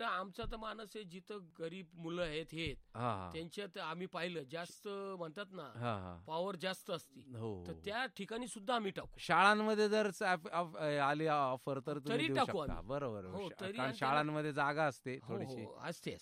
उलट आमचा तर मानस आहे, जिथं गरीब मुलं आहेत हे त्यांच्यात आम्ही पाहिलं जास्त म्हणतात ना पॉवर जास्त असती, तर त्या ठिकाणी सुद्धा आम्ही टाकू. शाळांमध्ये जर आली ऑफर तर तरी टाकू आम्ही. बरोबर, तरी शाळांमध्ये जागा असते थोडीशी. असते.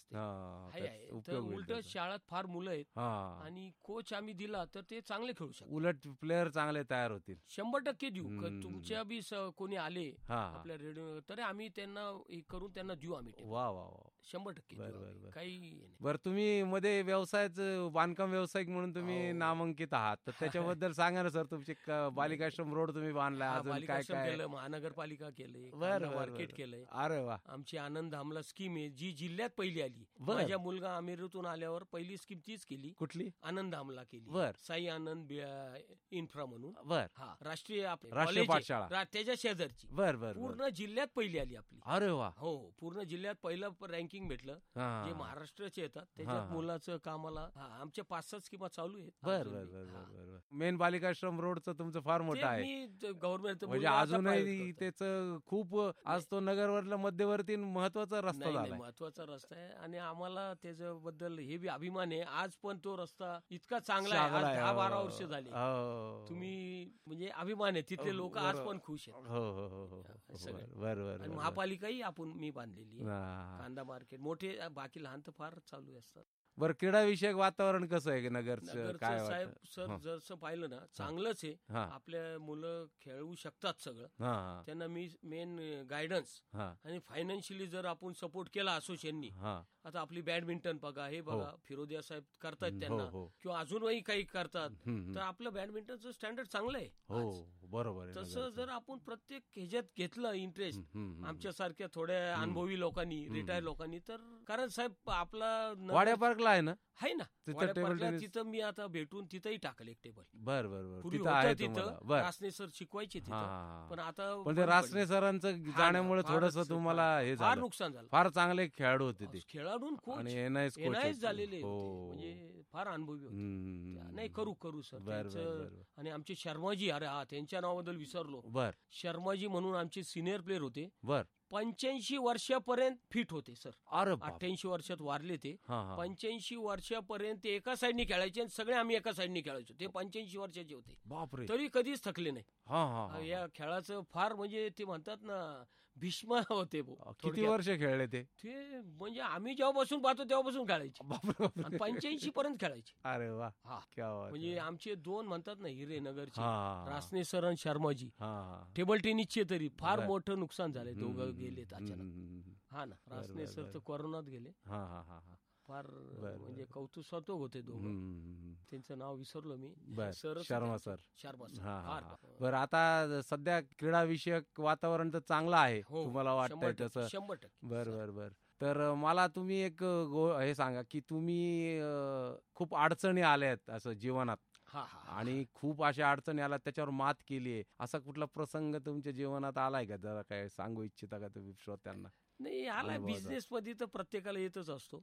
उलट शाळेत फार मुलं आहेत आणि कोच आम्ही दिला तर ते चांगले खेळू शकतात. उलट प्लेअर चांगले तयार होतील. 100% देऊ. तुमच्या बी कोणी आले आपल्या रेडिओ तरी आम्ही त्यांना करून त्यांना देऊ आम्ही. वा वा, 100% काही. बरं, तुम्ही मध्ये व्यवसायाचं बांधकाम व्यावसायिक म्हणून तुम्ही नामांकित आहात, तर त्याच्याबद्दल सांगा ना सर. तुमचे बालिकाश्रम रोड तुम्ही बांधलाय, अजून काय काय केलं? महानगरपालिका केलंय, मार्केट केलंय. अरे वा. आमची आनंद धामला स्कीम आहे जी जिल्ह्यात पहिली आली. माझ्या मुलगा अमेरिकेतून आल्यावर पहिली स्कीम तीच केली. कुठली? आनंद धामला केली. साई आनंद इन्फ्रा म्हणून. राष्ट्रीय पाठशाळा त्याच्या शेजारची. पूर्ण जिल्ह्यात पहिली आली आपली. अरे वा. हो, पूर्ण जिल्ह्यात पहिलं रँकिंग भेटलं. जे महाराष्ट्राचे येतात त्याच्यात मुलाचं कामाला आमच्या 5-6 स्कीमा चालू आहेत. बरं. मेन बालिकाश्रम रोडचं तुमचं फार मोठं आहे. गव्हर्नमेंट म्हणजे अजूनही त्याचं खूप आज तो नगरवरला मध्यवर्ती महत्वाचा रस्ता झाला. महत्वाचा रस्ता आहे आणि आम्हाला त्याच्याबद्दल हे बी अभिमान आहे. आज पण तो रस्ता इतका चांगला आहे. 10-12 वर्ष झाली. तुम्ही म्हणजे अभिमान आहे. तिथले लोक आज पण खुश आहेत. बरोबर. महापालिकाही मी बांधलेली कांदा मार्केट मोठे, बाकी लहान तर फार चालू असतात. बरं, क्रीडा विषयक वातावरण कसं आहे नगरचं? काय साहेब सर जसं पाहिलं ना चांगलंच आहे. आपल्या मुलं खेळू शकतात सगळं. त्यांना मी मेन गायडन्स आणि फायनान्शियली जर आपण सपोर्ट केला असोसिएशननी. आता आपली बॅडमिंटन बघा, हे बघा फिरोदिया साहेब करतात त्यांना, किंवा अजूनही काही करतात, तर आपलं बॅडमिंटनचं स्टँडर्ड चांगलं आहे. बरोबर. तसं जर आपण प्रत्येक ह्याच्यात घेतलं इंटरेस्ट आमच्यासारख्या थोड्या अनुभवी लोकांनी, रिटायर लोकांनी, तर कारण साहेब आपला वाड्या पार्कला आहे ना तिथं मी आता भेटून तिथंही टाकलं एक टेबल. बरं. रासने सर शिकवायचे तिथं, पण आता रासने सरांचं जाण्यामुळे थोडस तुम्हाला हे फार नुकसान झालं. फार चांगले खेळाडू होते ते, खेळाडू एनआयएस झालेले, म्हणजे फार अनुभवी होते. नाही करू सर. आणि आमचे शर्माजी, अरे त्यांच्या नावाबद्दल विसरलो. शर्माजी म्हणून आमचे सिनियर प्लेअर होते. 85 वर्षापर्यंत फिट होते सर. 88 वर्षात वारले ते. 85 वर्षापर्यंत ते एका साईडनी खेळायचे आणि सगळे आम्ही एका साईडनी खेळायचो. ते 85 वर्षाचे होते. बापरे. तरी कधीच थकले नाही. या खेळाचं फार म्हणजे ते म्हणतात ना भीष्म होते. किती वर्ष खेळले ते? म्हणजे आम्ही जेव्हापासून पाहतो तेव्हापासून खेळायचे. 85 पर्यंत खेळायचे. अरे वा. म्हणजे आमचे 2 म्हणतात ना हिरेनगरचे, रासने सर आणि शर्माजी, टेबल टेनिसचे तरी फार मोठं नुकसान झालंय. दोघं गेलेत अचानक. रासने सर तर कोरोनात गेले. फार म्हणजे कौतुकास्पद होते दोघं. त्यांचं नाव विसरलो मी. शर्मा सर. बरं, आता सध्या क्रीडा विषयक वातावरण तर चांगलं आहे, तुम्हाला वाटतंय तसं? 100%. बरं. तर मला तुम्ही एक हे सांगा की तुम्ही खूप अडचणी आल्यात असं जीवनात, आणि खूप अशा अडचणी आल्या, त्याच्यावर मात केली आहे, असा कुठला प्रसंग तुमच्या जीवनात आलाय का? जरा काय सांगू इच्छिता का तुम्ही श्रोत्यांना? नाही, आला बिझनेस मध्ये तर प्रत्येकाला येतच असतो.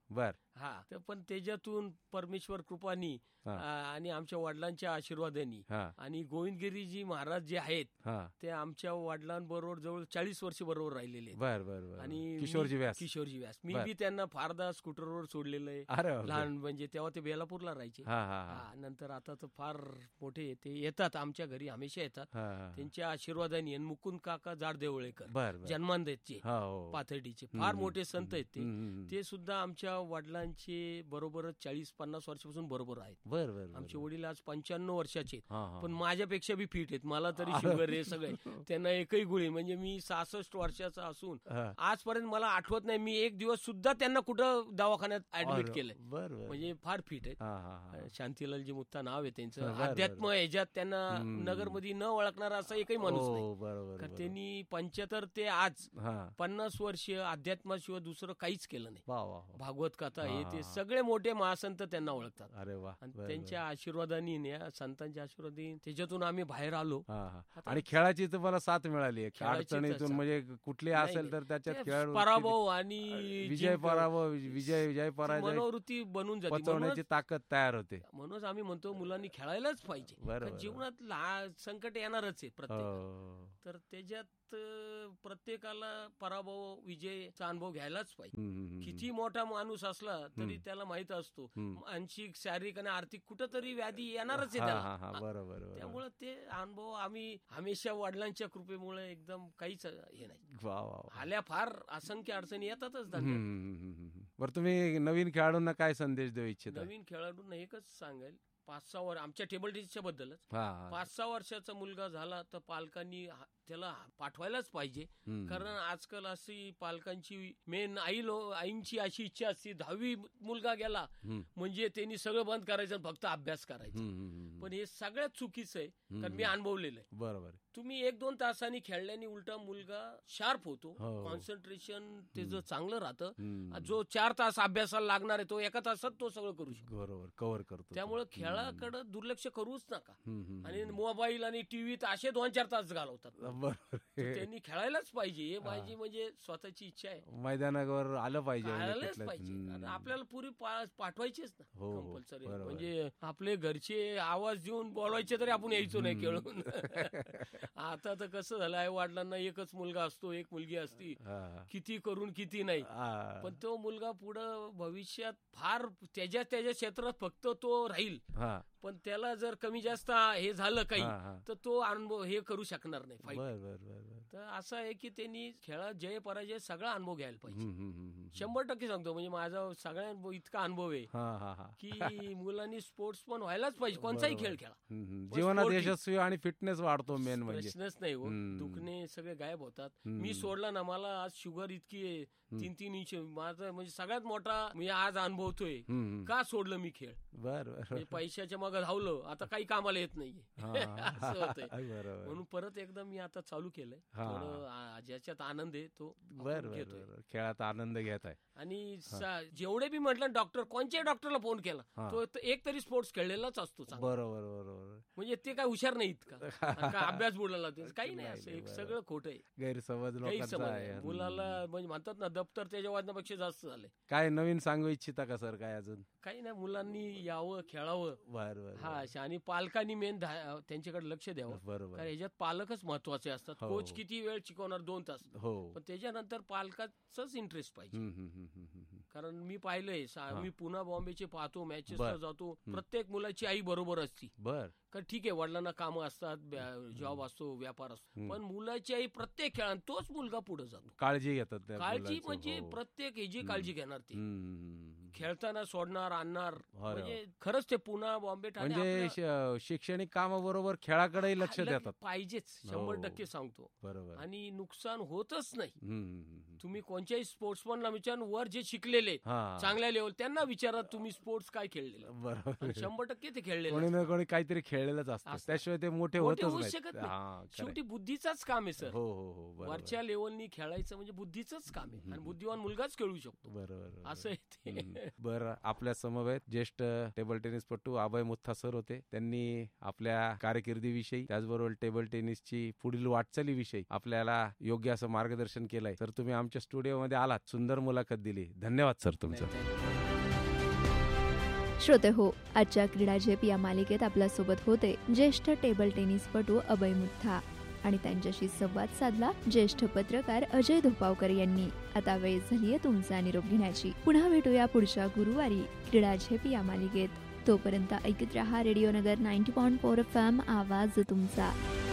पण त्याच्यातून परमेश्वर कृपानी आणि आमच्या वडिलांच्या आशीर्वादानी आणि गोविंदगिरीजी महाराज जे आहेत ते आमच्या वडिलांबरोबर जवळ 40 वर्ष बरोबर राहिलेले आहेत. आणि किशोरजी व्यास मी बी त्यांना फारदा स्कूटरवर सोडलेलं आहे लहान, म्हणजे तेव्हा ते बेलापूरला राहायचे. नंतर आता तर फार मोठे ते येतात आमच्या घरी, हमेशा येतात. त्यांच्या आशीर्वादानी. मुकुंद काका जाडदेवळेकर जन्मांदेचे पाथर्डी फार मोठे संत आहेत ते सुद्धा आमच्या वडिलांचे बरोबरच 40-50 वर्षापासून बरोबर आहेत. आमचे वडील आज 95 वर्षाचे, पण माझ्यापेक्षा बी फिट आहेत. मला तरी शुगर आहे सगळे, त्यांना एकही गोळी. म्हणजे मी 66 वर्षाचा असून आजपर्यंत मला आठवत नाही मी एक दिवस सुद्धा त्यांना कुठं दवाखान्यात ऍडमिट केलंय. म्हणजे फार फिट आहेत. शांतीलालजी मुत्ता नाव आहे त्यांचं. अध्यात्म ह्याच्यात त्यांना नगरमध्ये न ओळखणारा असा एकही माणूस नाही. त्यांनी 75 ते आज 50 वर्ष अध्यात्माशिवाय दुसरं काहीच केलं नाही. भागवत कथा हे ते सगळे मोठे महासंत त्यांना ओळखतात. त्यांच्या आशीर्वादाने, संतांच्या आशीर्वादाने त्याच्यातून आम्ही बाहेर आलो. आणि खेळाची तुम्हाला साथ मिळाली अडचणीतून, म्हणजे कुठली असेल तर त्याच्यात खेळ पराभव आणि विजय पराजय मनोवृत्ती बनून जाते, पचवण्याची ताकद तयार होते. म्हणूनच आम्ही म्हणतो मुलांनी खेळायलाच पाहिजे. जीवनात संकट येणारच आहे प्रत्येक, तर त्याच्यात प्रत्येकाला पराभव विजयचा अनुभव घ्यायलाच पाहिजे. किती मोठा माणूस असला तरी त्याला माहित असतो मानसिक, शारीरिक आणि आर्थिक कुठंतरी व्याधी येणारच आहे त्याला. बरोबर. त्यामुळे ते अनुभव आम्ही हमेशा वडिलांच्या कृपेमुळे एकदम काहीच हे नाही. आल्या फार असंख्य अडचणी येतातच. बरं, तुम्ही नवीन खेळाडूंना काय संदेश देऊ इच्छिता? नवीन खेळाडूंना एकच सांगेल, 5-6 वर्ष आमच्या टेबल टेनिसच्या बद्दलच, 5-6 वर्षाचा मुलगा झाला तर पालकांनी त्याला पाठवायलाच पाहिजे. कारण आजकाल अशी पालकांची मेन आईंची अशी इच्छा असते 10वी मुलगा गेला म्हणजे त्यांनी सगळं बंद करायचं, फक्त अभ्यास करायचा. पण हे सगळ्यात चुकीचं आहे. कारण मी अनुभवलेलं आहे. बरोबर. तुम्ही 1-2 तासांनी खेळल्याने उलटा मुलगा शार्प होतो, कॉन्सन्ट्रेशन त्याचं चांगलं राहतं. जो 4 तास अभ्यासाला लागणार आहे तो 1 तासात तो सगळं करू शकतो. बरोबर, कव्हर करतो. त्यामुळे खेळाकडे दुर्लक्ष करूच नका. आणि मोबाईल आणि टीव्हीत असे 2-4 तास घालवतात. त्यांनी खेळायलाच पाहिजे. हे माझी म्हणजे स्वतःची इच्छा आहे. मैदानावर आलं पाहिजे. आपल्याला पुरी पाठवायचेच ना कंपल्सरी. म्हणजे आपले घरचे आवाज देऊन बोलवायचे तरी आपण यायचो नाही खेळून. आता तर कसं झालं आहे, वडिलांना एकच मुलगा असतो, एक मुलगी असती, किती करून किती नाही. पण तो मुलगा पुढं भविष्यात फार त्याच्या क्षेत्रात फक्त तो राहील. पण त्याला जर कमी जास्त हे झालं काही तर तो अनुभव हे करू शकणार नाही. तर असं आहे की त्यांनी खेळात जय पराजय सगळा अनुभव घ्यायला पाहिजे. 100% सांगतो. म्हणजे माझा सगळ्या इतका अनुभव आहे की मुलांनी स्पोर्ट्स पण व्हायलाच पाहिजे. कोणताही खेळ खेळा, जीवनात यशस्वी आणि फिटनेस वाढतो. मेन म्हणजे प्रश्नच नाही हो. दुखणे सगळे गायब होतात. मी सोडला ना, मला आज शुगर इतकी आहे 3-3 इंच. माझा म्हणजे सगळ्यात मोठा मी आज अनुभवतोय का सोडलं मी खेळ. बरं, पैशाच्या मागे धावलं, आता काही कामाला येत नाहीये. असं होतंय. म्हणून परत एकदा मी आता चालू केलंय. ज्याच्यात आनंद आहे तो घेतोय. खेळात आनंद घेत आहे. आणि जेवढे बी म्हटलं डॉक्टर, कोणत्याही डॉक्टरला फोन केला तो एक तरी स्पोर्ट्स खेळलेलाच असतो. बरोबर. म्हणजे ते काय हुशार नाहीत का अभ्यास बुडाला काही नाही. असं एक सगळं खोटं आहे. गैरसमज मुलाला म्हणजे म्हणतात ना, दप्तर त्याच्या वाजनापेक्षा जास्त झालंय. काय नवीन सांगू इच्छिता का सर? काय अजून काही नाही, मुलांनी यावं, खेळावं. आणि पालकांनी मेन त्यांच्याकडे लक्ष द्यावं. बरोबर. ह्याच्यात पालकच महत्वाचे असतात. कोच किती वेळ शिकवणार, 2 तास, पण त्याच्यानंतर पालकाचाच इंटरेस्ट पाहिजे. कारण मी पाहिलंय, मी पुन्हा बॉम्बेचे पाहतो, मॅचेसला जातो, प्रत्येक मुलाची आई बरोबर असती. कारण ठीक आहे, वडिलांना कामं असतात, जॉब असतो, व्यापार असतो, पण मुलाची आई प्रत्येक खेळात तोच मुलगा पुढे जातो. काळजी घेतात. काळजी म्हणजे प्रत्येक ह्याची काळजी घेणार ते. खेळताना सोडणार, आणणार. म्हणजे खरंच ते पुन्हा बॉम्बे म्हणजे शैक्षणिक कामाबरोबर खेळाकडे लक्ष देतात. पाहिजेच. 100% सांगतो. बरोबर. आणि नुकसान होतच नाही. तुम्ही कोणत्याही स्पोर्ट्समनला विचार, वर जे शिकलेले चांगल्या लेवल त्यांना विचारा तुम्ही स्पोर्ट्स काय खेळलेले. बरोबर. 100% ते खेळलेले. कोणी काहीतरी खेळलेलंच असतं, त्याशिवाय ते मोठे होऊ शकत नाही. शेवटी बुद्धीचाच काम आहे सर. वरच्या लेवलनी खेळायचं म्हणजे बुद्धीचंच काम आहे. आणि बुद्धिवान मुलगाच खेळू शकतो. बरोबर. असं आहे ते. बरं, आपल्या समवेत ज्येष्ठ टेबल टेनिसपटू अभय मुथा सर होते. त्यांनी आपल्या कारकिर्दीविषयी, त्याचबरोबर टेबल टेनिसची पुढील वाटचालीविषयी आपल्याला योग्य असं मार्गदर्शन केलंय. तर तुम्ही आमच्या स्टुडिओमध्ये आलात, सुंदर मुलाखत दिली. धन्यवाद सर तुमचं. श्रोते हो, आजच्या क्रीडा झेप या मालिकेत आपल्यासोबत होते ज्येष्ठ टेबल टेनिसपटू अभय मुथा आणि त्यांच्याशी संवाद साधला ज्येष्ठ पत्रकार अजय धोपावकर यांनी. आता वेळ झालीये तुमचा निरोप घेण्याची. पुन्हा भेटूया पुढच्या गुरुवारी क्रीडा झेप या मालिकेत. तोपर्यंत ऐकत रहा रेडिओ नगर 90.4 FM, आवाज तुमचा.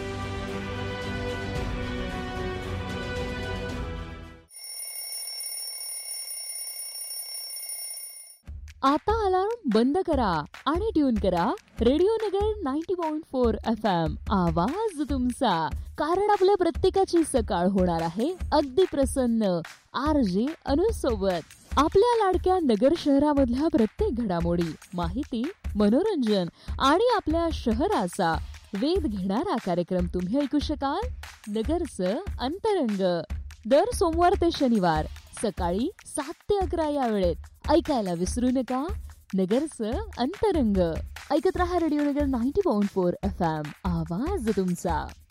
आता अलार्म बंद करा आणि ट्यून करा रेडिओ नगर 90.4 FM, आवाज तुमचा. कारण आपल्या प्रत्येकाची सकाळ होणार आहे अगदी प्रसन्न RJ अनु सोबत. आपल्या लाडक्या नगर शहरामधल्या प्रत्येक घडामोडी, माहिती, मनोरंजन आणि आपल्या शहराचा वेध घेणारा कार्यक्रम तुम्ही ऐकू शकाल. नगरचं अंतरंग दर सोमवार ते शनिवार सकाळी 7 ते 11 या वेळेत ऐकायला विसरू नका. नगरचं अंतरंग ऐकत रहा रेडिओ नगर 90.4 FM, आवाज तुमचा.